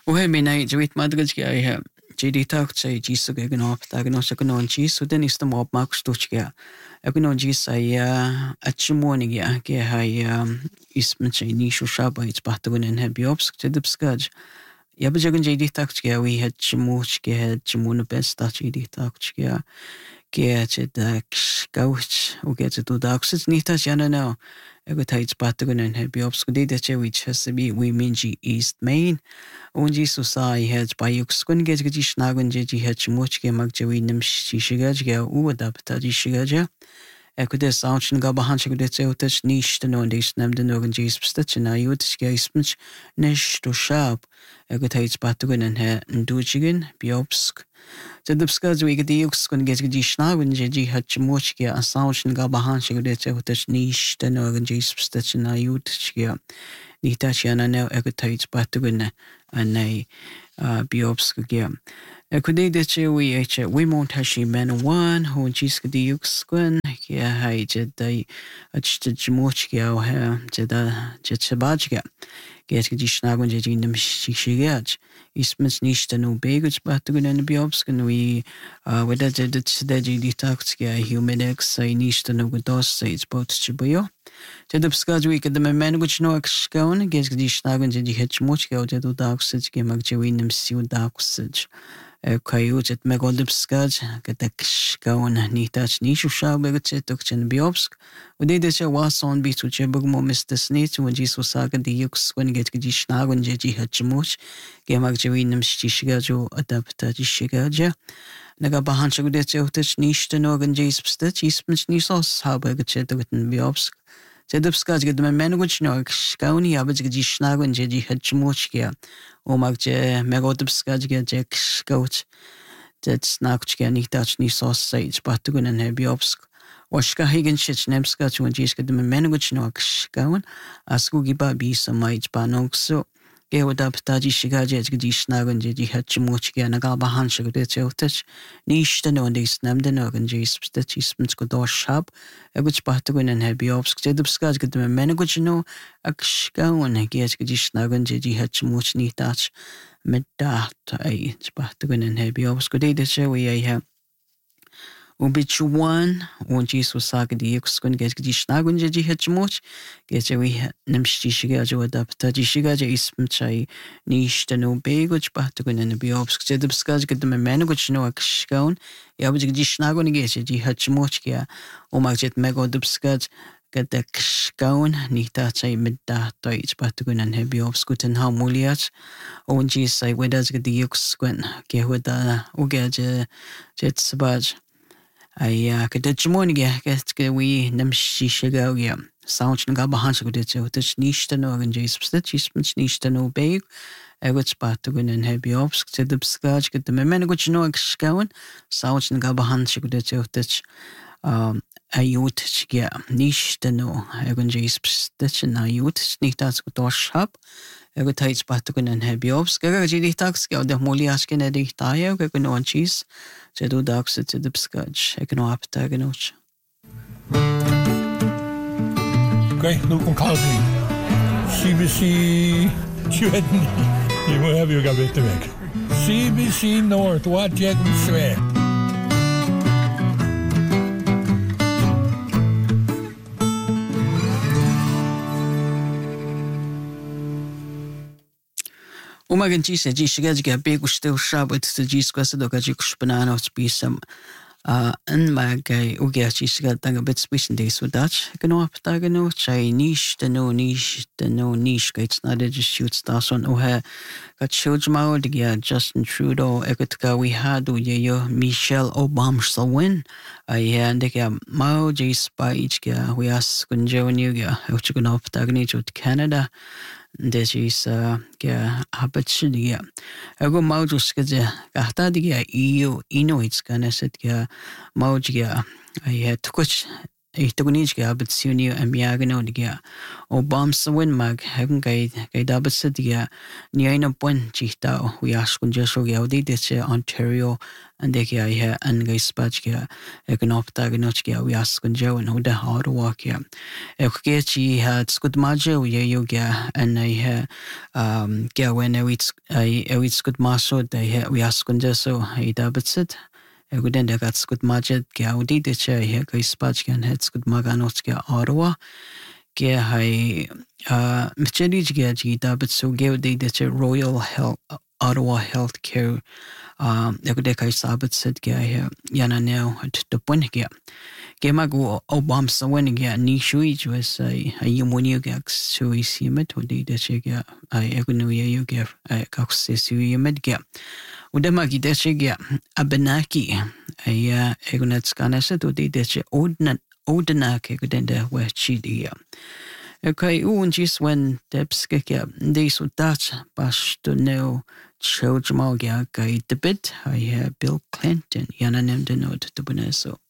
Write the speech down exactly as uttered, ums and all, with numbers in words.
وهي من جويت ما أدرج جاي جدي تاك شيء جيسو جاي جنوب تاجنو شكنون جيس ودن يستمر ماكش توش جا أكنون جيس هي أتشموني جا كي هاي اسم شيء نيشو شابا يتبحثون إنها بيوبس كتدب سكاج يا بجاكن جدي تاك جا وي هتشموش كي هتشمون بس تا جدي تاك جا كي هتداكش كوش وكي هتدو داكس نيتاش أنا نو أقول تايت بحثون إنها بيوبس كدي دشة ويتشسبي ويمينجي إيست مين ونجي سوساي هاد بايوكس كون جيت جدي شناغن جدي هاد شموش كي ماك جوي نمشي شجاج جا ودا بتاجي شجاجا أكيد ساوندش نجا بهان شكل تسوتش نيش تنون ديش نمد نوغن جيس بستش نايوتش جا يسمش نش تو شاب أكيد هاي تبعتون إنها ندوجين بيوبسك تدبسك زوي جدي يوكس كون جيت جدي شناغن جدي هاد شموش كي ساوندش نجا بهان شكل تسوتش نيش تنوغن جيس بستش نايوتش جا نيتاش أنا نو أكيد هاي تبعتون أني بيوبسك جا أكيد دتشي وي إتش وي مونتاشي منوان هو جيس جدي يوكس كون يا هاي جداي أتشتجموش كيا وها جدا جد شباج كيا كيا تكدي شناغون جدي نمشي شيجاج اسمس نيشتنو بيجوش باتقول أنا بيوبس كنوي ودا جد تشدا جدي تاكس كيا هيومينكس ساي نيشتنو قدوس ساي تبوت تشبيو جدا بسكاج وي كده من قلت نو أكشكون كيا تكدي شناغون جدي هتشموش كيا وجدو داكسج كيا مكجوي نمسيو داكسج كايوت مقود بسكاج كتكش كون نيتاش نيشو شابر تشتوكشن بيوبسك ودي دشا واسون بيتو جبر مو مستسنيت ونجي سوساك دي يوكس ون جيت كجي شناغن جي هتشموش كيما جوي نمشي شجاجو أدابتا جي شجاجا نجا بهان شو دي تشوتش نيشتنوغن جيس بستش يسمش نيسوس هابر تشتوكشن بيوبسك تدبسكاج قد من من قلت شنو كوني يا بس قديش شناغن جدي هتشموش كيا وما جا مقود بسكاج قد جاك شكوت جد سناكش كيا نيتاش نيسوس سايج باتقون انها بيوبسك وشكا هيجن شيش نمسكاج ونجيش قد من من قلت شنو كون اسكو جيبا بيسا مايج بانوكسو كي ودا بتاجي شجاج قديش شناغن جدي هتشموش كيا نقا بهان شكو تشوتش نيشتنو نديس نمدنوغن جيس بستش يسمتكو دوش شاب أقولش بحتقون إنها بيوبسك جد بسكاج قد من من قلت شنو أكشكون كياش قديش ناغن جدي هتشموش نيتاش مدات أي بحتقون إنها بيوبسك ودي دشوي أيها وبتشوان ونجيس وساق دي يكسكون جيش قديش ناغن جدي هتشموش جيش نمشي شجاج ودا بتاجي شجاج اسم شاي نيشتنو بيجوش بحتقون إنها بيوبسك جد بسكاج قد من من قلت شنو أكشكون يا بس قديش ناغن جيش جدي هتشموش كيا وما جت مقود بسكاج قد كشكون نيتات شيء مدة طيج باتقون أنها بيوبسكو تنها موليات ونجي ساي وداز قد يكسكون كي ودا وجاج جت سباج أي كده جمون جه كت كوي نمشي شجاوية ساوش نقا بهانش قد تشوتش نيشتنو رنجي سبستش يسمش نيشتنو بيك أقولش باتقون أنها بيوبسك تدبسكاج قد من قلت شنو أكشكون ساوش نقا بهانش قد تشوتش أيوت شجع نيشتنو أقول جيس بستش نايوت نيتاس كتوشاب أقول تايج باتقون أنها بيوبس كذا جدي تاكس كأوده مولي أشكن أدي تايا وكأنه وانشيس جدو داكس تدبسكاج أكنه أبتاعنوش. Great, Luke and Cosby. C B C, Tredney. You will have you got back to make. C B C North, what yet and sweat. وما كنتي سجي شجاج جابيك وشتو شابت تجيس قصد وكاجي كشبنانا وتبيسم ان ما جاي وجاتي شجاج تانغ بيت بيسن ديس وداتش كنو أبتاعنو شاي نيش تنو نيش تنو نيش كيتس نادر جشيوت ستاسون وها كتشوج ماو دقيا جاستن ترودو اكتكا وي هادو ييو ميشيل أوبام سوين اي عندك يا ماو جيس بايج كا وياس كنجونيو يا وشكنو أبتاعني جوت كندا دجيس كا هبتشديا أقول موجوس كذا كهتاديا إيو إنويتس كنست كا موجيا أي تكوش ito ko niya but suniyo amiyaga no niya o bam sa win mag hagun kay kay dapat sa diya niya na pon chita o wias kun jeso ya odi detse Ontario ande kaya ya an kay spach kaya ekonopta ganoch kaya wias kun jeso no da Ottawa kaya e kaya chi ha skut maje o ya yo kaya an ay ha um kaya when I wits ay wits skut maso da ya wias kun jeso ay dapat sit Ego den der gats gut majet ge audi de che he ge spach gen hets gut maganos ge Ottawa ge hai uh mcheli ge ge da but so ge de de che Royal Health Ottawa Healthcare um ego de kai sabat set ge he yana now at the point ge ge magu obam so when ge ni shui was ai ai yumoni ge so isi met odi de che ge ai ego no ye yo ge ai ka se su met ge Udama ki deshe gya abenaki ay egunet skanese to di deshe odna odna ke gudende we chidia. Okay, un jis when debske gya de so dat bas to know chojma gya kai debit ay Bill Clinton yana nem de not to buneso.